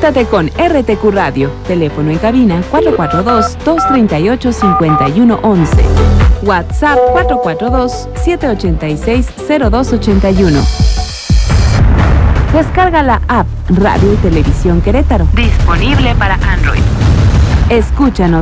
Conéctate con RTQ Radio. Teléfono en cabina 442-238-5111. WhatsApp 442-786-0281. Descarga la app Radio y Televisión Querétaro. Disponible para Android. Escúchanos